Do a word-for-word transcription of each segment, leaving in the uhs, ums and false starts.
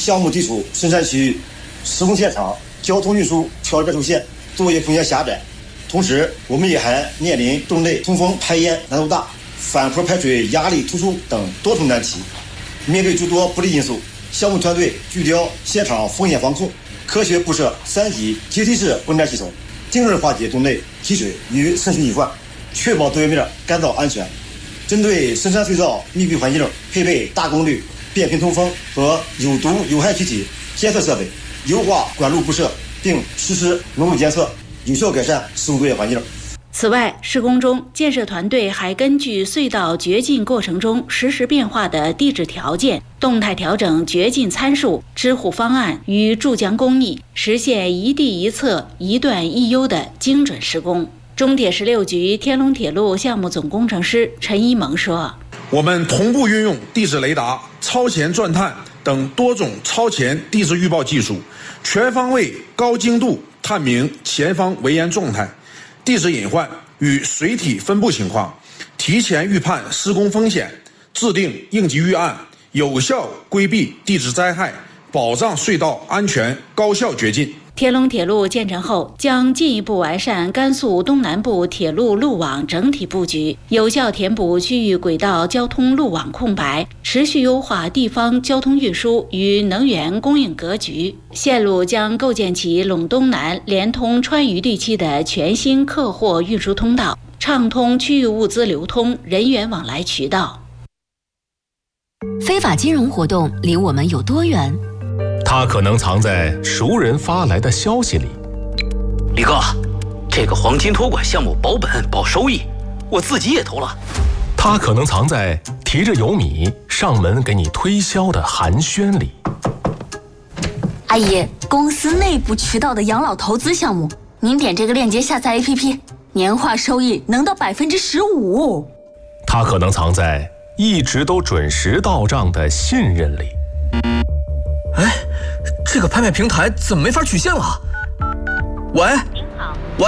项目地处深山区域，施工现场交通运输条件受限，作业空间狭窄，同时我们也还面临洞内通风排烟难度大、反坡排水压力突出等多重难题。面对诸多不利因素，项目团队聚焦现场风险防控，科学布设三级阶梯式灌溉系统，精准化解洞内积水与渗水隐患，确保作业面干燥安全。针对深山隧道密闭环境，配备大功率变频通风和有毒有害气体监测设备，优化管路布设，并实施浓度监测，有效改善施工作业环境。 此外，施工中建设团队还根据隧道掘进过程中实时变化的地质条件，动态调整掘进参数、支护方案与注浆工艺，实现一地一测、一段一优的精准施工。中铁十六局天龙铁路项目总工程师陈一萌说：“ 我们同步运用地质雷达、超前钻探等多种超前地质预报技术，全方位、高精度探明前方围岩状态、地质隐患与水体分布情况，提前预判施工风险，制定应急预案，有效规避地质灾害，保障隧道安全高效掘进。” 天龙铁路建成后，将进一步完善甘肃东南部铁路路网整体布局，有效填补区域轨道交通路网空白，持续优化地方交通运输与能源供应格局。线路将构建起陇东南连通川渝地区的全新客货运输通道，畅通区域物资流通、人员往来渠道。 非法金融活动离我们有多远？ 它可能藏在熟人发来的消息里。 李哥，这个黄金托管项目保本保收益，我自己也投了。 它可能藏在提着油米上门给你推销的寒暄里。 阿姨，公司内部渠道的养老投资项目，您点这个链接下载 A P P， 年化收益能到百分之十五。 它可能藏在一直都准时到账的信任里。 哎，这个拍卖平台怎么没法取现了？喂，您好，喂。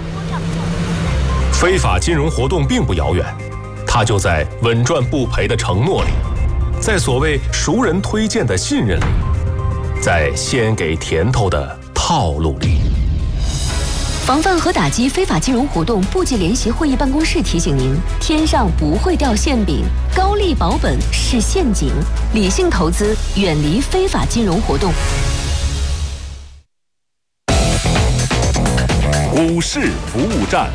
非法金融活动并不遥远，它就在稳赚不赔的承诺里，在所谓熟人推荐的信任里，在先给甜头的套路里。 防范和打击非法金融活动部级联席会议办公室提醒您：天上不会掉馅饼，高利保本是陷阱，理性投资，远离非法金融活动。 股市服务站，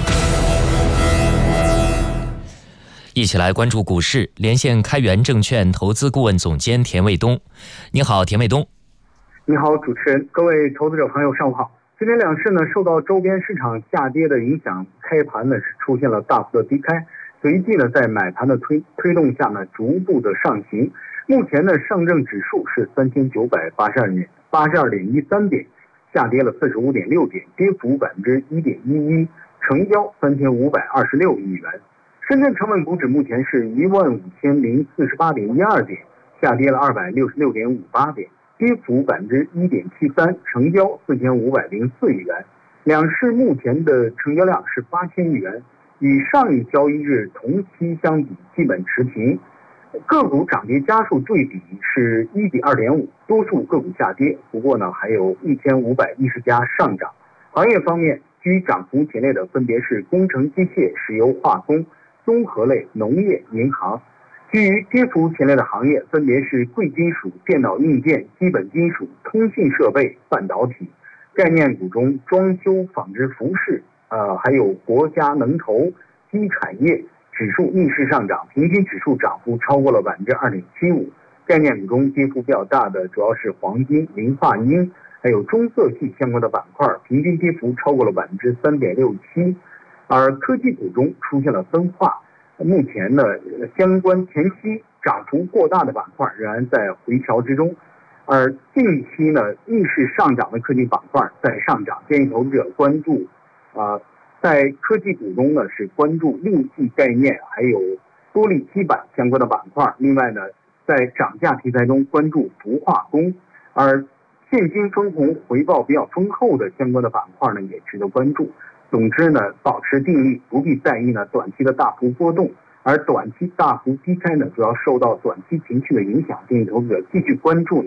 一起来关注股市，连线开源证券投资顾问总监田卫东。你好，田卫东。 你好，主持人，各位投资者朋友，上午好。今天两市呢受到周边市场下跌的影响，开盘呢是出现了大幅的低开，随即呢在买盘的推推动下呢逐步的上行。目前呢上证指数是三千九百八十二点八十二点一三点，下跌了四十五点六点，跌幅百分之一点一一，成交三千五百二十六亿元。深圳成分股指目前是一万五千零四十八点一二点，下跌了二百六十六点五八点。跌幅百分之一点七三，成交四千五百零四亿元。两市目前的成交量是八千亿元，与上一交易日同期相比基本持平。个股涨跌家数对比是一比二点五，多数个股下跌，不过呢还有一千五百一十家上涨。行业方面，居涨幅前列的分别是工程机械、石油化工、综合类、农业、银行。居于跌幅前列的行业分别是贵金属、电脑硬件、基本金属、通信设备、半导体。概念股中，装修、纺织、服饰，呃，还有国家能投、基产业指数逆势上涨，平均指数涨幅超过了百分之二点七五。概念股中跌幅比较大的主要是黄金、磷化铟，还有中色系相关的板块，平均跌幅超过了百分之三点六七。而科技股中出现了分化。目前呢，相关前期涨幅过大的板块仍然在回调之中，而近期呢逆势上涨的科技板块在上涨，建议投资者关注啊、呃，在科技股中呢是关注六 G 概念还有玻璃基板相关的板块，另外呢在涨价题材中关注氟化工，而现金分红回报比较丰厚的相关的板块呢也值得关注。总之呢，保持定力，不必在意呢短期的大幅波动，而短期大幅低开呢，主要受到短期情绪的影响。建议投资者继续关注呢行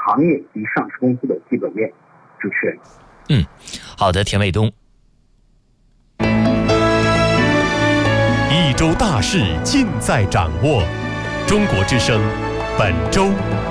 行业及上市公司的基本面。主持人， 嗯，好的，田卫东。 一周大事尽在掌握，中国之声本周。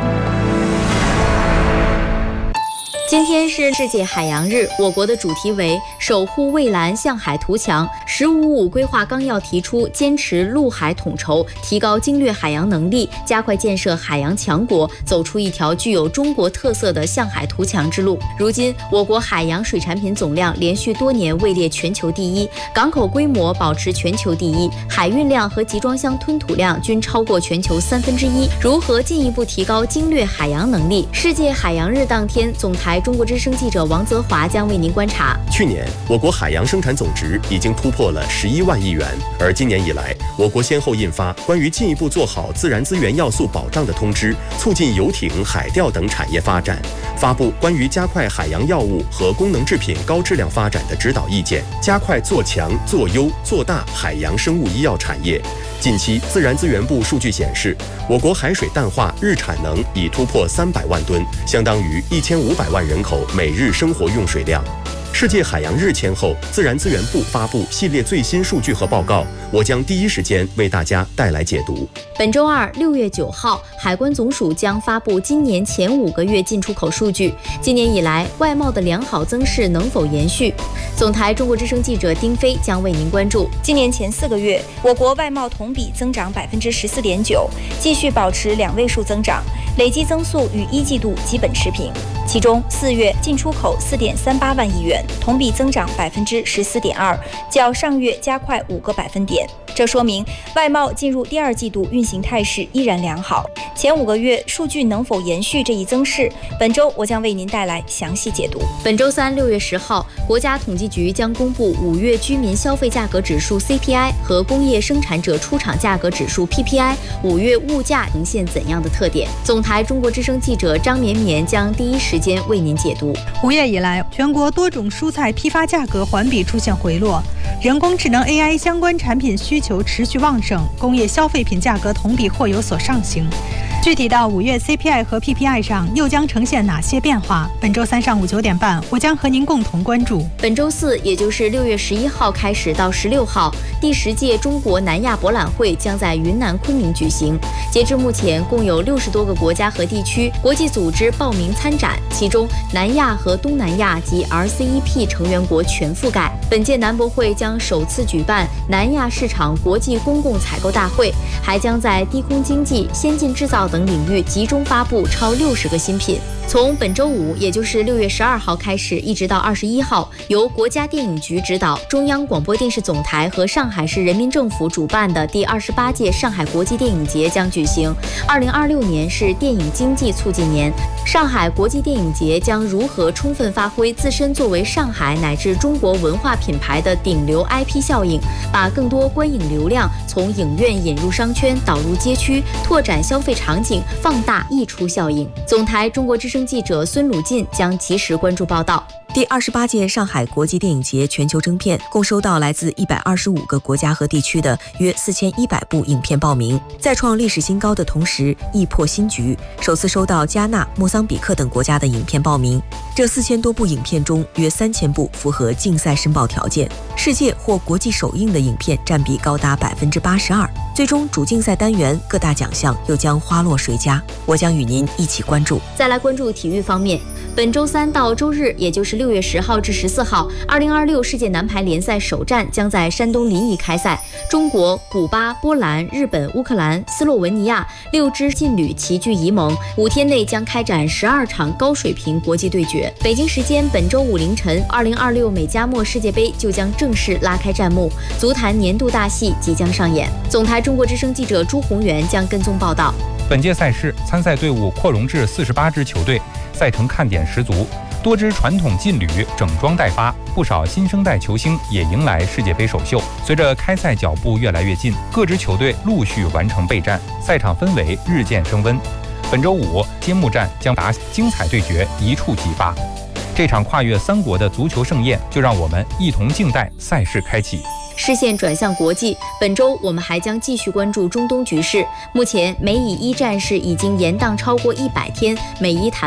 今天是世界海洋日，我国的主题为守护蔚蓝向海图强。十五五规划纲要提出，坚持陆海统筹，提高经略海洋能力，加快建设海洋强国，走出一条具有中国特色的向海图强之路。如今，我国海洋水产品总量连续多年位列全球第一，港口规模保持全球第一，海运量和集装箱吞吐量均超过全球三分之一。如何进一步提高经略海洋能力？世界海洋日当天，总台中国之声记者王泽华将为您观察。 去年，我国海洋生产总值已经突破了十一万亿元，而今年以来，我国先后印发关于进一步做好自然资源要素保障的通知，促进游艇、海钓等产业发展，发布关于加快海洋药物和功能制品高质量发展的指导意见，加快做强、做优、做大海洋生物医药产业。近期，自然资源部数据显示，我国海水淡化日产能已突破三百万吨，相当于一千五百万人口每日生活用水量。世界海洋日前后，自然资源部发布系列最新数据和报告，我将第一时间为大家带来解读。 本周二，六月九号，海关总署将发布今年前五个月进出口数据。今年以来，外贸的良好增势能否延续？总台中国之声记者丁飞将为您关注。 今年前四个月，我国外贸同比增长百分之十四点九，继续保持两位数增长，累计增速与一季度基本持平。其中，四月进出口四点三八万亿元，同比增长百分之十四点二，较上月加快五个百分点。这说明外贸进入第二季度运行态势依然良好。前五个月数据能否延续这一增势？本周我将为您带来详细解读。 本周三，六月十号，国家统计局将公布五月居民消费价格指数 C P I 和工业生产者出厂价格指数 P P I， 五月物价呈现怎样的特点？总台中国之声记者张绵绵将第一时间为您解读。 五月以来，全国多种蔬菜批发价格环比出现回落，人工智能 A I 相关产品需求持续旺盛，工业消费品价格同比或有所上行。具体到五月 C P I 和 P P I 上又将呈现哪些变化？本周三上午九点半，我将和您共同关注。 本周四，也就是六月十一号开始到十六号，第十届中国南亚博览会将在云南昆明举行。截至目前，共有六十多个国家和地区、国际组织报名参展，其中南亚和东南亚及 R C E P 成员国全覆盖。本届南博会将首次举办南亚市场国际公共采购大会，还将在低空经济、先进制造等领域集中发布超六十个新品。从本周五，也就是六月十二号开始，一直到二十一号，由国家电影局指导、中央广播电视总台和上海市人民政府主办的第二十八届上海国际电影节将举行。二零二六年是电影经济促进年，上海国际电影节将如何充分发挥自身作为上海乃至中国文化品牌的顶流 I P 效应，把更多观影流量从影院引入商圈，导入街区，拓展消费场景，放大溢出效应。总台中国之声记者孙鲁进将及时关注报道。 第二十八届上海国际电影节全球征片共收到来自一百二十五个国家和地区的约四千一百部影片报名，在创历史新高的同时亦破新局，首次收到加纳、莫桑比克等国家的影片报名。这四千多部影片中，约三千部符合竞赛申报条件，世界或国际首映的影片占比高达百分之八十二。最终主竞赛单元各大奖项又将花落谁家？我将与您一起关注。 再来关注体育方面。本周三到周日，也就是六月十号至十四号，二零二六世界男排联赛首战将在山东临沂开赛。中国、古巴、波兰、日本、乌克兰、斯洛文尼亚六支劲旅齐聚沂盟，五天内将开展十二场高水平国际对决。北京时间本周五凌晨，二零二六美加墨世界杯就将正式拉开战幕，足坛年度大戏即将上演。总台中国之声记者朱宏元将跟踪报道。 本届赛事参赛队伍扩容至四十八支球队，赛程看点十足，多支传统劲旅整装待发，不少新生代球星也迎来世界杯首秀。随着开赛脚步越来越近，各支球队陆续完成备战，赛场氛围日渐升温。本周五揭幕战将打精彩对决一触即发，这场跨越三国的足球盛宴，就让我们一同静待赛事开启。 视线转向国际，本周我们还将继续关注中东局势。目前，美以一战事已经延宕超过一百天，美伊谈